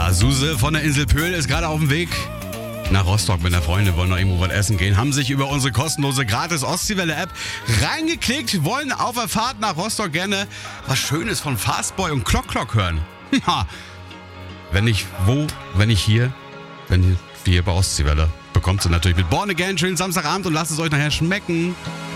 Ja, Suse von der Insel Pöhl ist gerade auf dem Weg nach Rostock mit einer Freundin, wollen noch irgendwo was essen gehen, haben sich über unsere kostenlose gratis Ostseewelle-App reingeklickt, wollen auf der Fahrt nach Rostock gerne was Schönes von Fastboy und Klock Klock hören. Ha. Wenn nicht wo, wenn nicht hier, wenn wir bei Ostseewelle. Bekommt sie natürlich mit Born Again schönen Samstagabend und lasst es euch nachher schmecken.